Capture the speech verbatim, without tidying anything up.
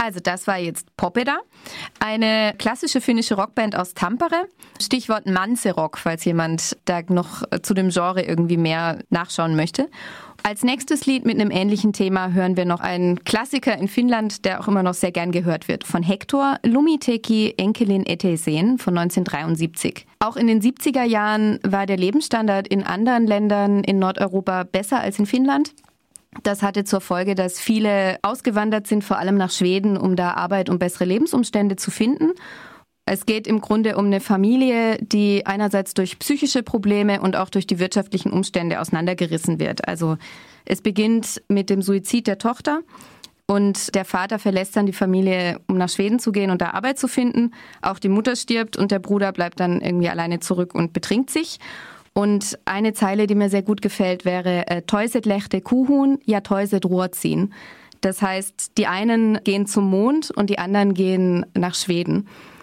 Also das war jetzt Popeda, eine klassische finnische Rockband aus Tampere. Stichwort Manse-Rock, falls jemand da noch zu dem Genre irgendwie mehr nachschauen möchte. Als nächstes Lied mit einem ähnlichen Thema hören wir noch einen Klassiker in Finnland, der auch immer noch sehr gern gehört wird, von Hector, Lumiteki Enkelin Eteiseen von neunzehnhundertdreiundsiebzig. Auch in den siebziger Jahren war der Lebensstandard in anderen Ländern in Nordeuropa besser als in Finnland. Das hatte zur Folge, dass viele ausgewandert sind, vor allem nach Schweden, um da Arbeit und bessere Lebensumstände zu finden. Es geht im Grunde um eine Familie, die einerseits durch psychische Probleme und auch durch die wirtschaftlichen Umstände auseinandergerissen wird. Also es beginnt mit dem Suizid der Tochter und der Vater verlässt dann die Familie, um nach Schweden zu gehen und da Arbeit zu finden. Auch die Mutter stirbt und der Bruder bleibt dann irgendwie alleine zurück und betrinkt sich. Und eine Zeile, die mir sehr gut gefällt, wäre äh, Toiset lechte Kuhun, ja toiset Ruotsin. Das heißt, die einen gehen zum Mond und die anderen gehen nach Schweden.